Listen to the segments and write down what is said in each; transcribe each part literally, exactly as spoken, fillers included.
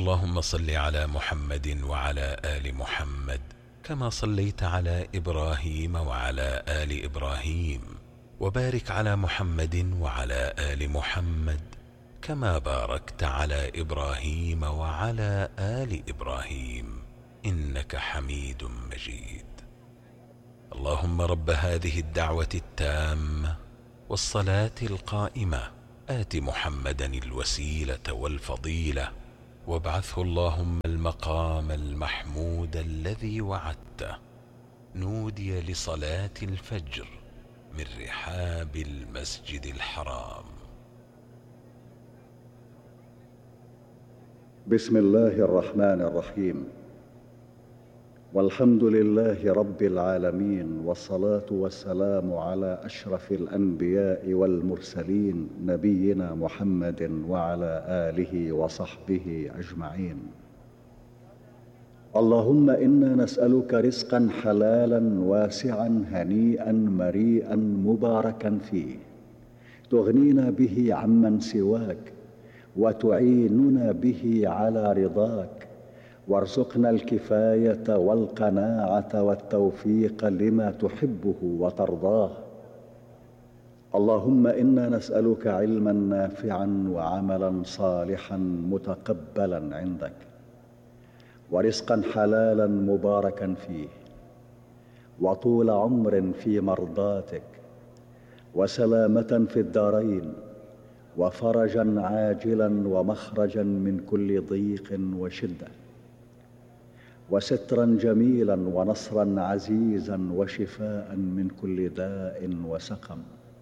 اللهم صل على محمد وعلى آل محمد كما صليت على إبراهيم وعلى آل إبراهيم، وبارك على محمد وعلى آل محمد كما باركت على إبراهيم وعلى آل إبراهيم إنك حميد مجيد. اللهم رب هذه الدعوة التامة والصلاة القائمة آت محمدا الوسيلة والفضيلة وابعثه اللهم المقام المحمود الذي وعدته. نودي لصلاة الفجر من رحاب المسجد الحرام. بسم الله الرحمن الرحيم، والحمد لله رب العالمين، والصلاة والسلام على أشرف الأنبياء والمرسلين نبينا محمد وعلى آله وصحبه أجمعين. اللهم إنا نسألك رزقا حلالا واسعا هنيئا مريئا مباركا فيه، تغنينا به عمن سواك وتعيننا به على رضاك، وارزقنا الكفاية والقناعة والتوفيق لما تحبه وترضاه. اللهم إنا نسألك علما نافعا وعملا صالحا متقبلا عندك، ورزقا حلالا مباركا فيه، وطول عمر في مرضاتك، وسلامة في الدارين، وفرجا عاجلا ومخرجا من كل ضيق وشدة، وسترا جميلا ونصرا عزيزا وشفاء من كل داء وسقم.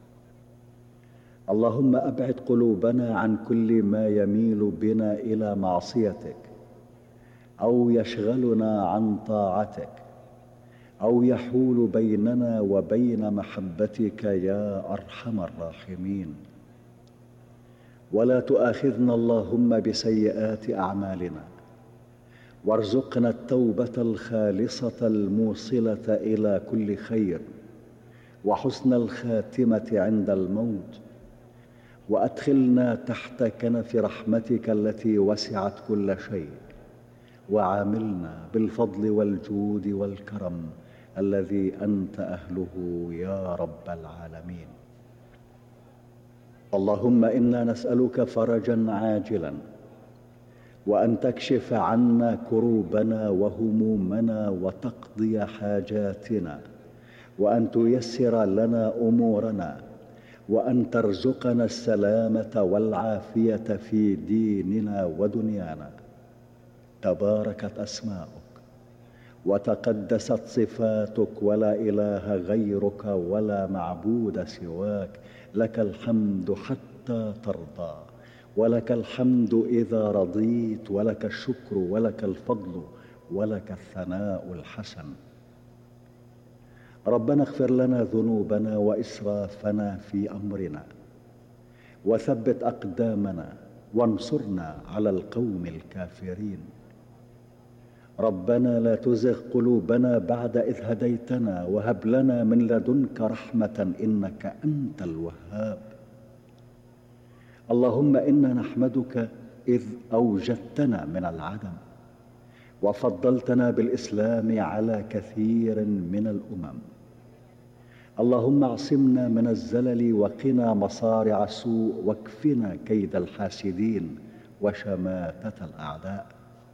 اللهم أبعد قلوبنا عن كل ما يميل بنا إلى معصيتك أو يشغلنا عن طاعتك أو يحول بيننا وبين محبتك يا أرحم الراحمين. ولا تؤاخذنا اللهم بسيئات أعمالنا، وارزقنا التوبة الخالصة الموصلة إلى كل خير، وحسن الخاتمة عند الموت، وأدخلنا تحت كنف رحمتك التي وسعت كل شيء، وعاملنا بالفضل والجود والكرم الذي أنت أهله يا رب العالمين. اللهم إنا نسألك فرجا عاجلا، وأن تكشف عنا كروبنا وهمومنا وتقضي حاجاتنا، وأن تيسر لنا أمورنا، وأن ترزقنا السلامة والعافية في ديننا ودنيانا. تباركت أسماؤك وتقدست صفاتك، ولا إله غيرك ولا معبود سواك. لك الحمد حتى ترضى، ولك الحمد إذا رضيت، ولك الشكر ولك الفضل ولك الثناء الحسن. ربنا اغفر لنا ذنوبنا وإسرافنا في أمرنا، وثبت أقدامنا، وانصرنا على القوم الكافرين. ربنا لا تزغ قلوبنا بعد إذ هديتنا، وهب لنا من لدنك رحمة إنك أنت الوهاب. اللهم إنا نحمدك إذ أوجدتنا من العدم، وفضلتنا بالإسلام على كثير من الأمم. اللهم اعصمنا من الزلل، وقنا مصارع السوء، واكفنا كيد الحاسدين وشماتة الأعداء.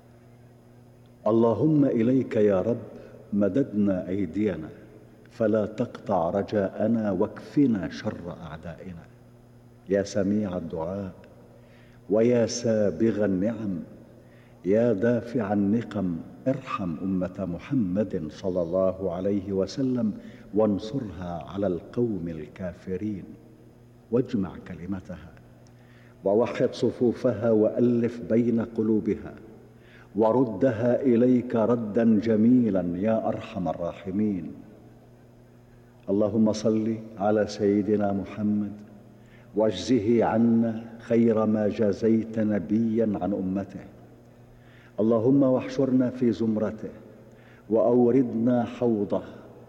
اللهم إليك يا رب مددنا أيدينا، فلا تقطع رجاءنا، واكفنا شر أعدائنا. يا سميع الدعاء، ويا سابغ النعم، يا دافع النقم، ارحم أمة محمد صلى الله عليه وسلم، وانصرها على القوم الكافرين، واجمع كلمتها، ووحد صفوفها، وألف بين قلوبها، وردها إليك ردا جميلا يا أرحم الراحمين. اللهم صل على سيدنا محمد، واجزه عنا خير ما جازيت نبيا عن أمته. اللهم واحشرنا في زمرته، وأوردنا حوضه.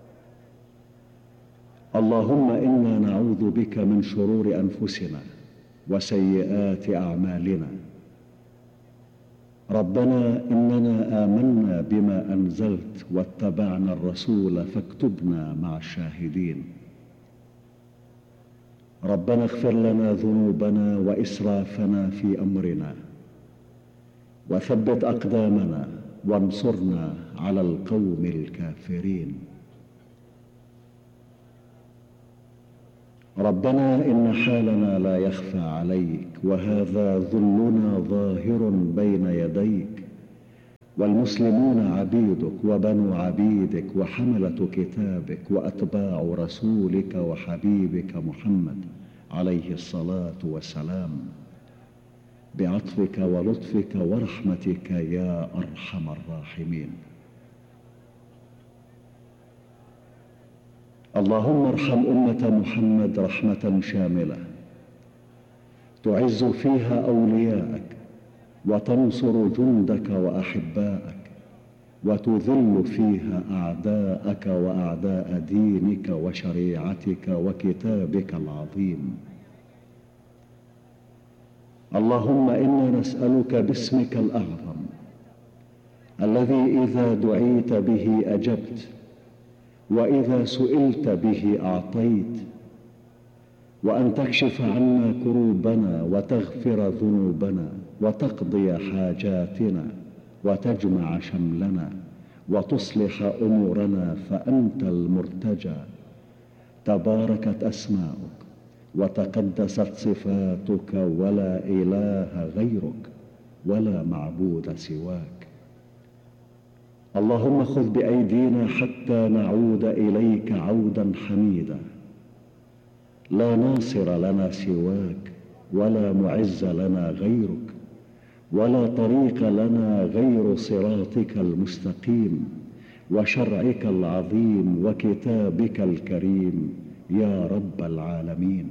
اللهم إنا نعوذ بك من شرور أنفسنا وسيئات أعمالنا، ربنا إننا آمنا بما أنزلت واتبعنا الرسول فاكتبنا مع الشاهدين. ربنا اغفر لنا ذنوبنا وإسرافنا في أمرنا وثبت أقدامنا وانصرنا على القوم الكافرين. ربنا إن حالنا لا يخفى عليك وهذا ذلنا ظاهر بين يديك، والمسلمون عبيدك وبنو عبيدك وحملة كتابك وأتباع رسولك وحبيبك محمد عليه الصلاة والسلام، بعطفك ولطفك ورحمتك يا أرحم الراحمين. اللهم ارحم أمة محمد رحمة شاملة تعز فيها أولياءك وتنصر جندك وأحباءك وتذل فيها أعداءك وأعداء دينك وشريعتك وكتابك العظيم. اللهم إنا نسألك باسمك الأعظم الذي إذا دعيت به أجبت وإذا سئلت به أعطيت، وأن تكشف عنا كروبنا وتغفر ذنوبنا وتقضي حاجاتنا وتجمع شملنا وتصلح أمورنا، فأنت المرتجى. تباركت أسماؤك وتقدست صفاتك ولا إله غيرك ولا معبود سواك. اللهم خذ بأيدينا حتى نعود إليك عودا حميدا، لا ناصر لنا سواك ولا معز لنا غيرك ولا طريق لنا غير صراطك المستقيم وشرعك العظيم وكتابك الكريم يا رب العالمين.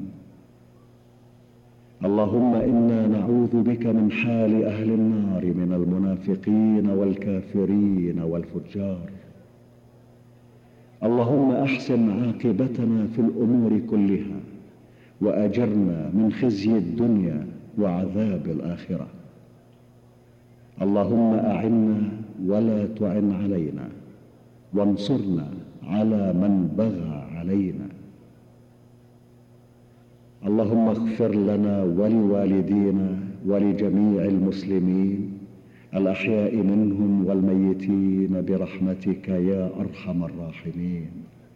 اللهم إنا نعوذ بك من حال أهل النار من المنافقين والكافرين والفجار. اللهم أحسن عاقبتنا في الأمور كلها وأجرنا من خزي الدنيا وعذاب الآخرة. اللهم أعنا ولا تعن علينا وانصرنا على من بغى علينا. اللهم اغفر لنا ولوالدينا ولجميع المسلمين الأحياء منهم والميتين برحمتك يا أرحم الراحمين.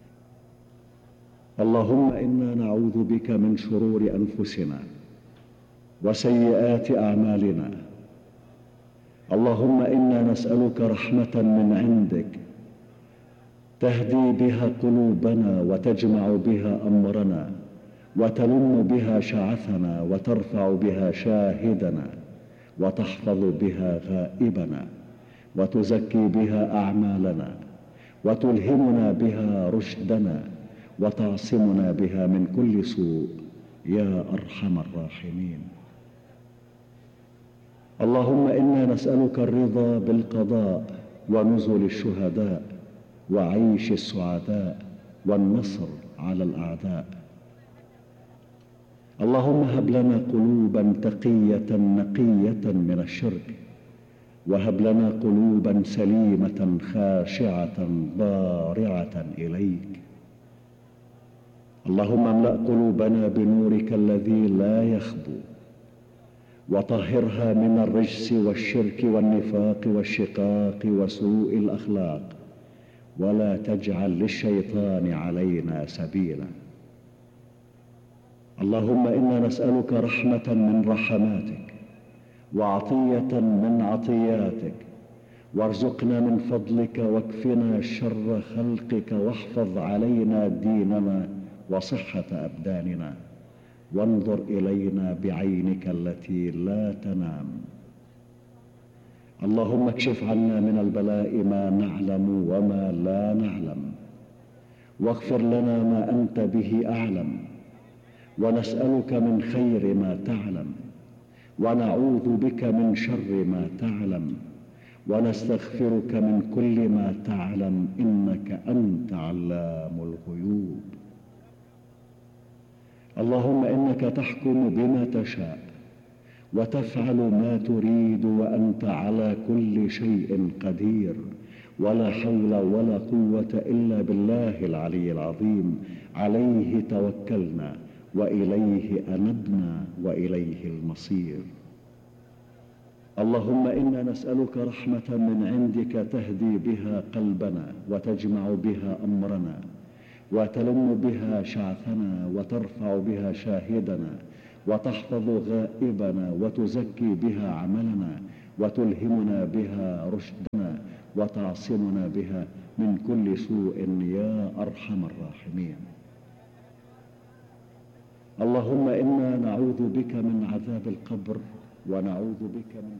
اللهم إنا نعوذ بك من شرور أنفسنا وسيئات أعمالنا. اللهم إنا نسألك رحمة من عندك تهدي بها قلوبنا وتجمع بها أمرنا وتلم بها شعثنا وترفع بها شاهدنا وتحفظ بها غائبنا وتزكي بها أعمالنا وتلهمنا بها رشدنا وتعصمنا بها من كل سوء يا أرحم الراحمين. اللهم إنا نسألك الرضا بالقضاء ونزل الشهداء وعيش السعداء والنصر على الأعداء. اللهم هب لنا قلوبا تقية نقية من الشرك، وهب لنا قلوبا سليمة خاشعة ضارعة إليك. اللهم املأ قلوبنا بنورك الذي لا يخبو، وطهرها من الرجس والشرك والنفاق والشقاق وسوء الأخلاق، ولا تجعل للشيطان علينا سبيلا. اللهم إنا نسألك رحمة من رحماتك وعطية من عطياتك، وارزقنا من فضلك واكفنا شر خلقك، واحفظ علينا ديننا وصحة أبداننا، وانظر إلينا بعينك التي لا تنام. اللهم اكشف عنا من البلاء ما نعلم وما لا نعلم، واغفر لنا ما أنت به أعلم، ونسألك من خير ما تعلم، ونعوذ بك من شر ما تعلم، ونستغفرك من كل ما تعلم، إنك أنت علام الغيوب. اللهم إنك تحكم بما تشاء، وتفعل ما تريد وأنت على كل شيء قدير، ولا حول ولا قوة إلا بالله العلي العظيم. عليه توكلنا وإليه أنبنا وإليه المصير. اللهم إنا نسألك رحمة من عندك تهدي بها قلبنا وتجمع بها أمرنا وتلم بها شعثنا وترفع بها شاهدنا وتحفظ غائبنا وتزكي بها عملنا وتلهمنا بها رشدنا وتعصمنا بها من كل سوء يا أرحم الراحمين. اللهم إنا نعوذ بك من عذاب القبر ونعوذ بك من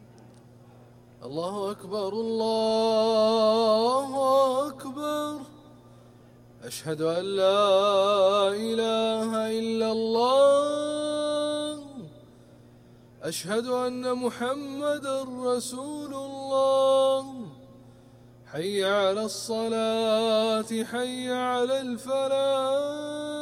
الله أكبر الله أكبر. أشهد أن لا إله إلا الله. أشهد أن محمدا رسول الله. حي على الصلاة حي على الفلاح.